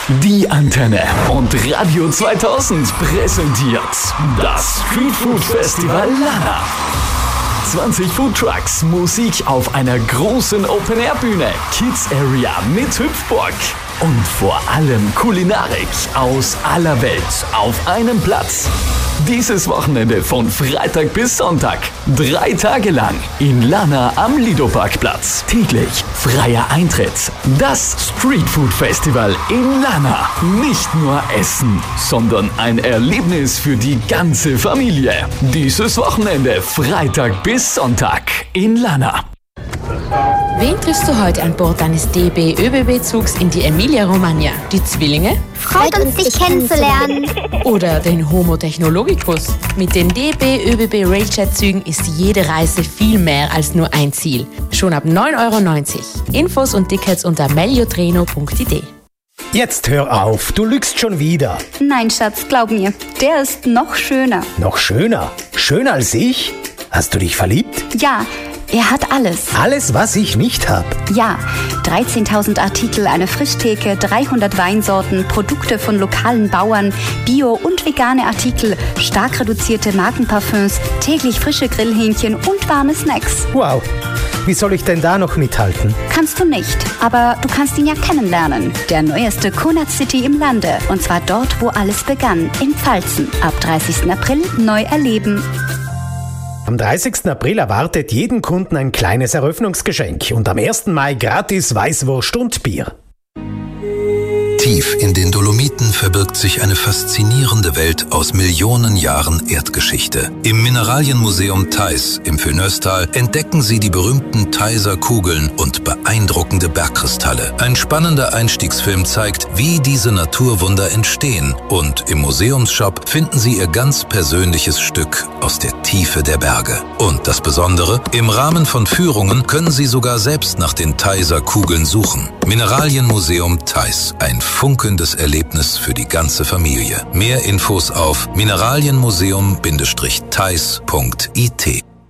Die Antenne und Radio 2000 präsentiert das Street Food Festival Lana. 20 Foodtrucks, Musik auf einer großen Open-Air-Bühne, Kids Area mit Hüpfburg und vor allem Kulinarik aus aller Welt auf einem Platz. Dieses Wochenende von Freitag bis Sonntag, 3 Tage lang in Lana am Lido-Parkplatz. Täglich freier Eintritt. Das Street Food Festival in Lana. Nicht nur Essen, sondern ein Erlebnis für die ganze Familie. Dieses Wochenende, Freitag bis Sonntag in Lana. Wen triffst du heute an Bord deines DB-ÖBB-Zugs in die Emilia-Romagna? Die Zwillinge? Freut uns, dich kennenzulernen. Oder den Homo Technologicus? Mit den DB-ÖBB-Railjet-Zügen ist jede Reise viel mehr als nur ein Ziel. Schon ab 9,90 €. Infos und Tickets unter meliotreno.id. Jetzt hör auf, du lügst schon wieder. Nein, Schatz, glaub mir, der ist noch schöner. Noch schöner? Schöner als ich? Hast du dich verliebt? Ja, er hat alles. Alles, was ich nicht hab? Ja, 13.000 Artikel, eine Frischtheke, 300 Weinsorten, Produkte von lokalen Bauern, Bio- und vegane Artikel, stark reduzierte Markenparfüms, täglich frische Grillhähnchen und warme Snacks. Wow, wie soll ich denn da noch mithalten? Kannst du nicht, aber du kannst ihn ja kennenlernen. Der neueste Konrad City im Lande. Und zwar dort, wo alles begann, in Pfalzen. Ab 30. April neu erleben. Am 30. April erwartet jeden Kunden ein kleines Eröffnungsgeschenk und am 1. Mai gratis Weißwurst und Bier. Tief in den Dolomiten verbirgt sich eine faszinierende Welt aus Millionen Jahren Erdgeschichte. Im Mineralienmuseum Theiß im Föhnestal entdecken Sie die berühmten Theißer Kugeln und beeindruckende Bergkristalle. Ein spannender Einstiegsfilm zeigt, wie diese Naturwunder entstehen, und im Museumsshop finden Sie Ihr ganz persönliches Stück aus der Tiefe der Berge. Und das Besondere: Im Rahmen von Führungen können Sie sogar selbst nach den Theißer Kugeln suchen. Mineralienmuseum Theiß, ein funkelndes Erlebnis für die ganze Familie. Mehr Infos auf mineralienmuseum-theiß.it.